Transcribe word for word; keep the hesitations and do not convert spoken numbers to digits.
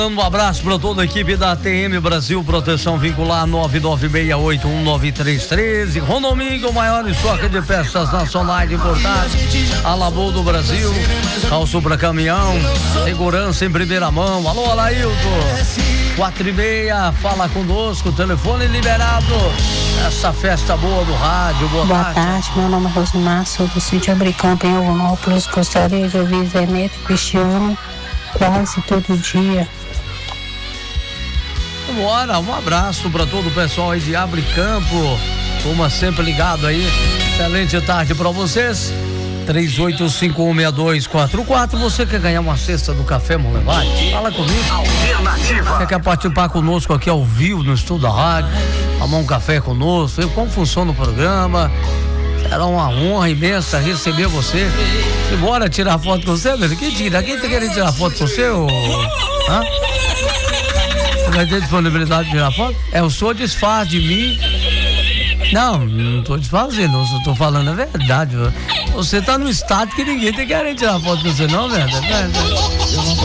Um abraço para toda a equipe da T M Brasil Proteção Vincular nove nove seis oito um nove três três. Ronomingo, o maior estoque de peças nacionais importadas. Alabô do Brasil, calço para caminhão, segurança em primeira mão. Alô, Alailton, quatro e meia, fala conosco, telefone liberado. Essa festa boa do rádio, boa, boa tarde. tarde, meu nome é Rosimar, sou do sítio Abricampo em Algonópolis. Gostaria de ouvir Zé Neto e Cristiano quase todo dia. Bora, um abraço para todo o pessoal aí de Abricampo, como sempre ligado aí, excelente tarde para vocês. três oito cinco um seis dois quatro quatro. Você quer ganhar uma cesta do Café Molevade? Fala comigo. Alternativa. Você quer participar conosco aqui ao vivo no estúdio da rádio, tomar um café conosco, ver como funciona o programa? Será uma honra imensa receber você. E bora tirar foto com você, velho? Quem tira? Quem tá querendo tirar foto com você? Ou... Hã? Vai ter disponibilidade de tirar foto? É, o senhor desfaz de mim. Não, não tô desfazendo, eu tô falando a verdade. Você tá no estado que ninguém tem querendo tirar foto com você, não, velho?